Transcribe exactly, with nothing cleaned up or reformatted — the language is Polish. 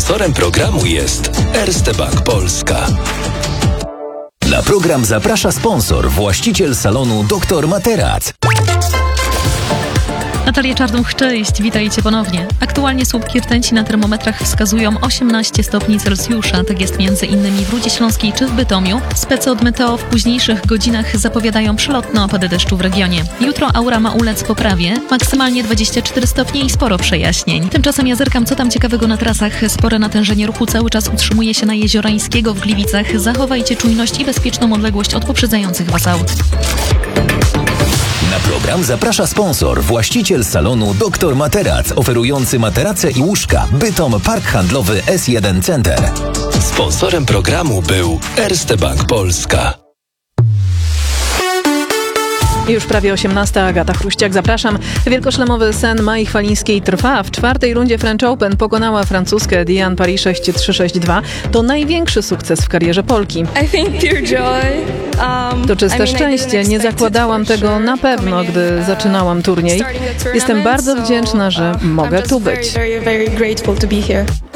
Sponsorem programu jest Erste Bank Polska. Na program zaprasza sponsor, właściciel salonu doktor Materac. Natalia Czarnuch, cześć, witajcie ponownie. Aktualnie słupki rtęci na termometrach wskazują osiemnaście stopni Celsjusza, tak jest między innymi w Rudzie Śląskiej czy w Bytomiu. Specy od Meteo w późniejszych godzinach zapowiadają przelotne opady deszczu w regionie. Jutro aura ma ulec poprawie, maksymalnie dwadzieścia cztery stopnie i sporo przejaśnień. Tymczasem ja zerkam, co tam ciekawego na trasach. Spore natężenie ruchu cały czas utrzymuje się na Jeziorańskiego w Gliwicach. Zachowajcie czujność i bezpieczną odległość od poprzedzających was aut. Na program zaprasza sponsor, właściciel salonu doktor Materac, oferujący materace i łóżka. Bytom, Park Handlowy S jeden Center. Sponsorem programu był Erste Bank Polska. Już prawie osiemnasta, Agata Chruściak, zapraszam. Wielkoszlemowy sen Mai Chwalińskiej trwa. W czwartej rundzie French Open pokonała francuskę Diane Paris sześć trzy sześć dwa. To największy sukces w karierze Polki. To czyste szczęście. Nie zakładałam tego na pewno, gdy zaczynałam turniej. Jestem bardzo wdzięczna, że mogę tu być.